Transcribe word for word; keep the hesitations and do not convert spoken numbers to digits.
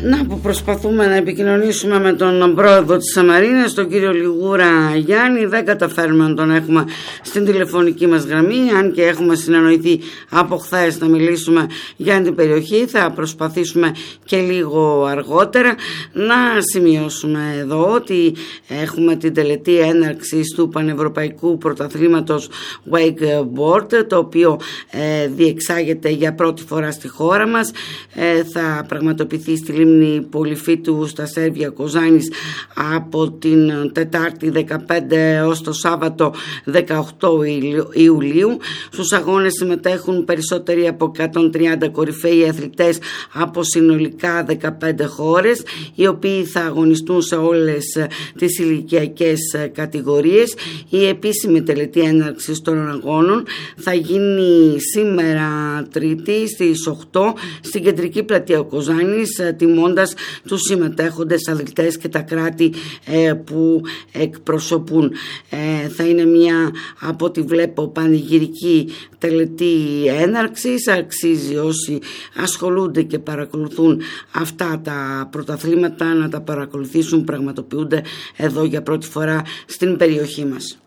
Να που προσπαθούμε να επικοινωνήσουμε με τον πρόεδρο της Σαμαρίνας, τον κύριο Λιγούρα Γιάννη. Δεν καταφέρουμε να τον έχουμε στην τηλεφωνική μας γραμμή, αν και έχουμε συνεννοηθεί από χθες να μιλήσουμε για την περιοχή. Θα προσπαθήσουμε και λίγο αργότερα. Να σημειώσουμε εδώ ότι έχουμε την τελετή έναρξης του Πανευρωπαϊκού Πρωταθλήματος Wakeboard, το οποίο ε, διεξάγεται για πρώτη φορά στη χώρα μας. Ε, θα πραγματοποιηθεί στη Λίμνη Πολυφίτου στα Σέρβια Κοζάνης από την Τετάρτη δεκαπέντε έως το Σάββατο δεκαοκτώ Ιουλίου. Στους αγώνες συμμετέχουν περισσότεροι από εκατόν τριάντα κορυφαίοι αθλητές από συνολικά δεκαπέντε χώρες, οι οποίοι θα αγωνιστούν σε όλες τις ηλικιακές κατηγορίες. Η επίσημη τελετή έναρξης των αγώνων θα γίνει σήμερα Τρίτη στις οκτώ στην κεντρική πλατεία Κοζάνης, τιμώντας τους συμμετέχοντες αθλητές και τα κράτη ε, που εκπροσωπούν. Ε, θα είναι μια, από ό,τι βλέπω, πανηγυρική τελετή έναρξης. Αξίζει όσοι ασχολούνται και παρακολουθούν αυτά τα πρωταθλήματα να τα παρακολουθήσουν. Πραγματοποιούνται εδώ για πρώτη φορά στην περιοχή μας.